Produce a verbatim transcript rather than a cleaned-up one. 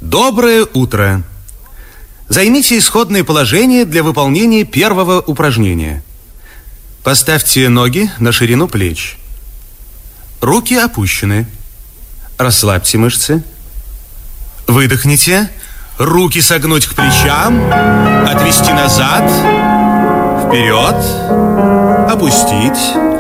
Доброе утро. Займите исходное положение для выполнения первого упражнения. Поставьте ноги на ширину плеч. Руки опущены. Расслабьте мышцы. Выдохните. Руки согнуть к плечам. Отвести назад. Вперед. Опустить.